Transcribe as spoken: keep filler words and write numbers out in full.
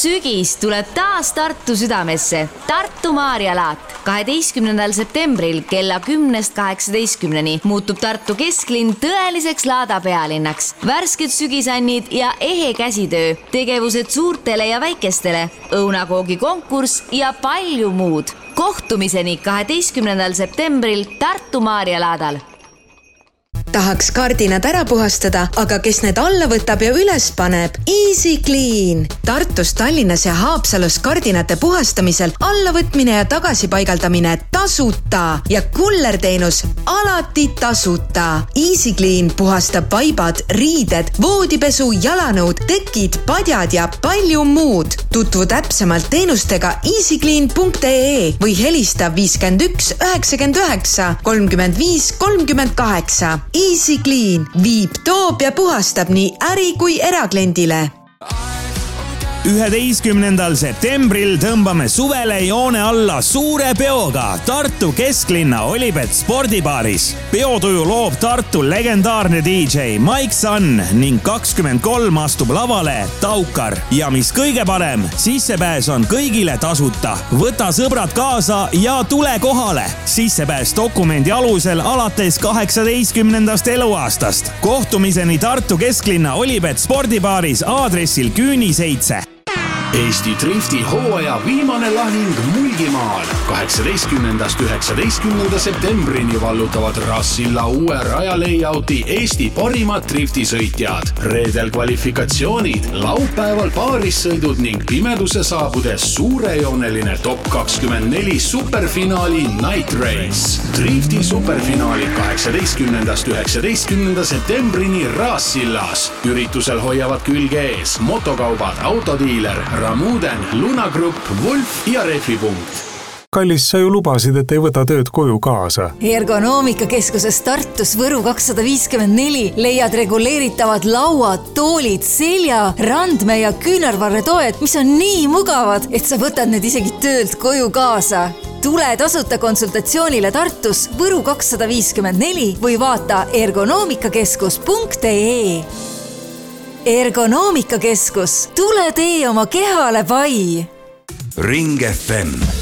sügis tuleb taas Tartu südamesse. Tartu Maarjalaat. kaheteistkümnendal septembril kella kümnest kaheksateistkümneni muutub Tartu kesklinn tõeliseks laada pealinnaks. Värsked sügisannid ja ehe käsitöö, tegevused suurtele ja väikestele, õunakoogi konkurss ja palju muud. Kohtumiseni kaheteistkümnendal septembril Tartu Maarjalaadal. Tahaks kardinad ära puhastada, aga kes need alla võtab ja üles paneb? Easy Clean. Tartus, Tallinnas ja Haapsalus kardinate puhastamisel allavõtmine ja tagasipaigaldamine tasuta ja kullerteenus alati tasuta. Easy Clean puhastab vaibad, riided, voodipesu, jalanõud, tekid, padjad ja palju muud. Tutvu täpsemalt teenustega easyclean punkt ee või helista viiskümmend üks üheksakümmend üheksa kolmkümmend viis kolmkümmend kaheksa. Easy Clean viib, toob ja puhastab nii äri kui erakliendile. üheteistkümnendal septembril tõmbame suvele joone alla suure peoga Tartu kesklinna Olipet spordibaaris. Peotuju loob Tartu legendaarne D J Mike Sun ning kakskümmend kolm astub lavale Taukar. Ja mis kõige parem, sissepääs on kõigile tasuta. Võta sõbrad kaasa ja tule kohale. Sissepääs dokumendi alusel alates kaheksateistkümnendast eluaastast. Kohtumiseni Tartu kesklinna Olipet spordibaaris aadressil Küüni seitse. Eesti Drifti hooaja viimane lahing Mulgimaal. kaheksateistkümnendast üheksateistkümnenda septembrini vallutavad Rassilla uue rajalayouti Eesti parimad driftisõitjad. Reedel kvalifikatsioonid, laupäeval paarissõidud ning pimeduse saabudes suurejooneline top kakskümmend neli superfinaali Night Race. Drifti superfinaali kaheksateistkümnendast üheksateistkümnenda septembrini Rassillas. Üritusel hoiavad külge ees motokaubad, autodiiler, Ramuden, Luna Group, Wolf ja Refipunkt. Kallis, sa ju lubasid, et ei võta tööd koju kaasa. Ergonoomikakeskuses Tartus Võru kakssada viiskümmend neli leiad reguleeritavad lauad, toolid, selja, randme ja küünarvarretoed, mis on nii mugavad, et sa võtad need isegi töölt koju kaasa. Tule tasuta konsultatsioonile Tartus Võru kakssada viiskümmend neli või vaata ergonoomikakeskus punkt ee. Ergonoomikakeskus, tule tee oma kehale pai. Ring F M